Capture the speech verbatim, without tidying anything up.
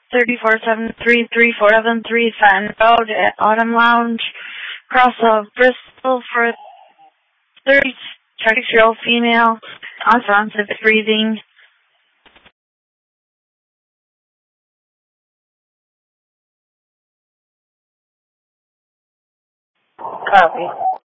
thirty-four seven three three four seven three Fenton Road at Autumn Lounge, across of Bristol for thirty-six-year-old female, unresponsive breathing. Copy.